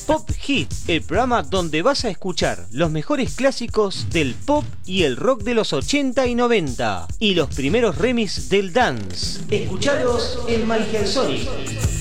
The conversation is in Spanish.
Pop Hit, el programa donde vas a escuchar los mejores clásicos del pop y el rock de los 80 y 90 y los primeros remix del dance. Escuchados en My Sonic.